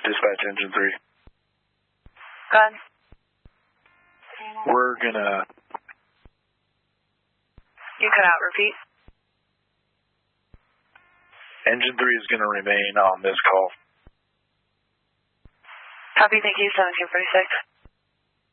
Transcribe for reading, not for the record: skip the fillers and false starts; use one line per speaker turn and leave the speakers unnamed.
Dispatch engine 3.
Go ahead.
We're gonna...
You cut out, repeat.
Engine 3 is gonna remain on this call.
Copy, thank you, 1746.